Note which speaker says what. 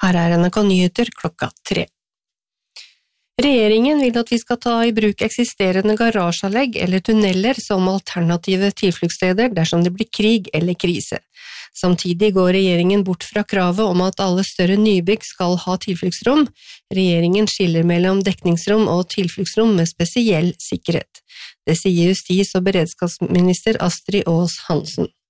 Speaker 1: Her NRK Nyheter 3. Regjeringen vil at vi skal ta i bruk eksisterende garasjeanlegg eller tunneler som alternative tilfluktssteder dersom det blir krig eller krise. Samtidig går regjeringen bort fra kravet om at alle større nybygg skal ha tilfluktsrom. Regjeringen skiller mellom dekningsrom og tilfluktsrom med spesiell sikkerhet. Det sier justis- og beredskapsminister Astrid Aas Hansen.